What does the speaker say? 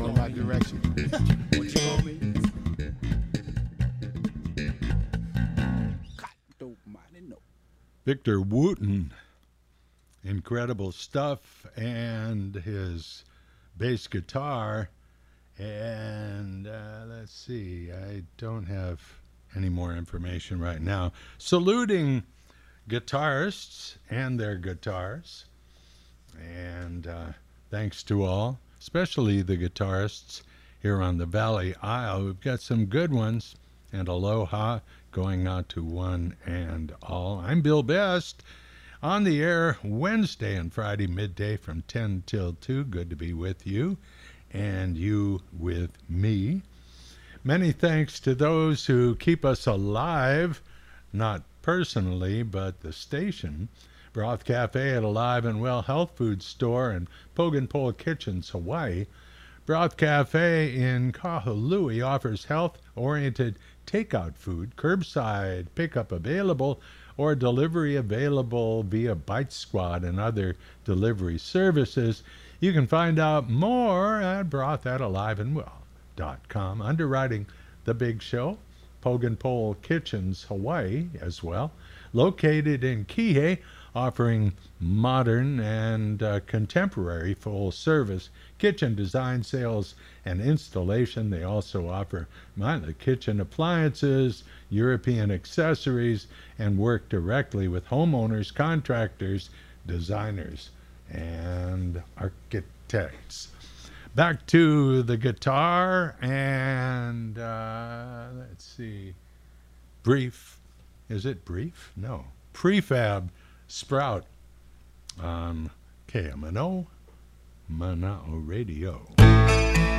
in the right direction. What you call me? Victor Wooten, incredible stuff, and his bass guitar. And let's see, I don't have any more information right now. Saluting guitarists and their guitars. And thanks to all, especially the guitarists here on the Valley Isle. We've got some good ones. And aloha going out to one and all. I'm Bill Best, on the air Wednesday and Friday midday from 10 till 2. Good to be with you, and you with me. Many thanks to those who keep us alive, not personally, but the station. Broth Cafe at Alive and Well Health Food Store and Pogan Pole Kitchens, Hawaii. Broth Cafe in Kahului offers health-oriented takeout food, curbside pickup available, or delivery available via Bite Squad and other delivery services. You can find out more at brothataliveandwell.com. Underwriting The Big Show, Pogan Pole Kitchens, Hawaii as well. Located in Kihei, offering modern and contemporary full-service kitchen design, sales, and installation. They also offer kitchen appliances, European accessories, and work directly with homeowners, contractors, designers, and architects. Back to the guitar, and let's see. Brief. Is it brief? No. Prefab Sprout on KMNO Mana'o Radio.